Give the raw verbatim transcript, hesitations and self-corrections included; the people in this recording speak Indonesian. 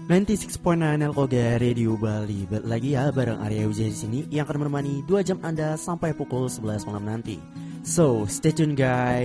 sembilan puluh enam koma sembilan L K G Radio Bali. Balik lagi ya bareng Arya Wijaya di sini yang akan menemani dua jam Anda sampai pukul sebelas malam nanti. So, stay tune guys.